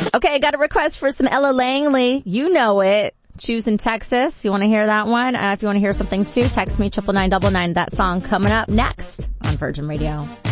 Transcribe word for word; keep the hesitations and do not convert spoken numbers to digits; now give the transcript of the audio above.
Okay, I got a request for some Ella Langley. You know it. Choosing Texas. You want to hear that one? Uh, if you want to hear something too, text me triple nine double nine. That song coming up next on Virgin Radio.